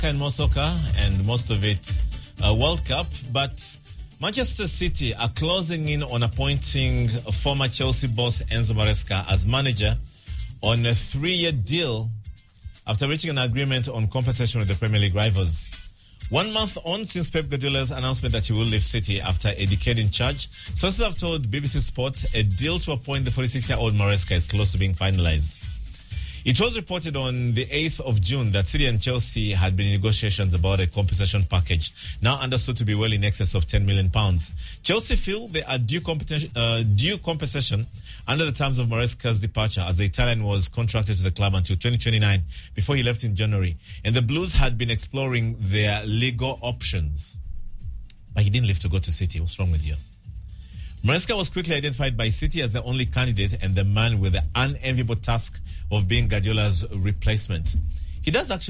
and more soccer, and most of it World Cup. But Manchester City are closing in on appointing former Chelsea boss Enzo Maresca as manager on a 3-year deal after reaching an agreement on compensation with the Premier League rivals. 1 month on since Pep Guardiola's announcement that he will leave City after a decade in charge, sources have told BBC Sport a deal to appoint the 46-year-old Maresca is close to being finalized. It was reported on the 8th of June that City and Chelsea had been in negotiations about a compensation package, now understood to be well in excess of £10 million. Chelsea feel they are due compensation under the terms of Maresca's departure, as the Italian was contracted to the club until 2029 before he left in January. And the Blues had been exploring their legal options. But he didn't live to go to City. What's wrong with you? Maresca was quickly identified by City as the only candidate and the man with the unenviable task of being Guardiola's replacement. He does actually